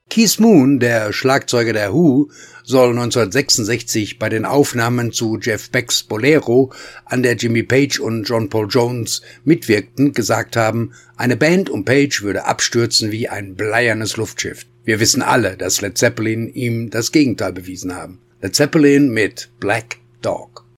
Keith Moon, der Schlagzeuger der Who, soll 1966 bei den Aufnahmen zu Jeff Becks Bolero, an der Jimmy Page und John Paul Jones mitwirkten, gesagt haben, eine Band um Page würde abstürzen wie ein bleiernes Luftschiff. Wir wissen alle, dass Led Zeppelin ihm das Gegenteil bewiesen haben. Led Zeppelin mit Black Dog.